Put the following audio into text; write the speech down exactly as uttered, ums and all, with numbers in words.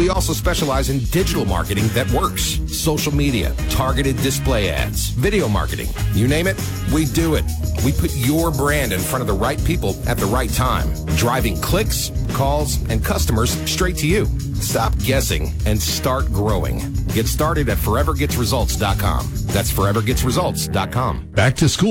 We also specialize in digital marketing that works. Social media, targeted display ads, video marketing. You name it, we do it. We put your brand in front of the right people at the right time, driving clicks, calls, and customers straight to you. Stop guessing and start growing. Get started at forever gets results dot com. That's forever gets results dot com. Back to school.